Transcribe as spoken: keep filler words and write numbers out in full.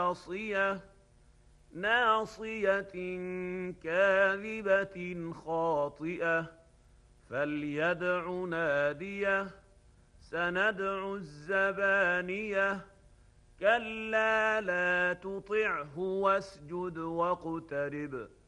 ناصية ناصية كاذبة خاطئة فليدع ناديه سندع الزبانية كلا لا تطعه واسجد واقترب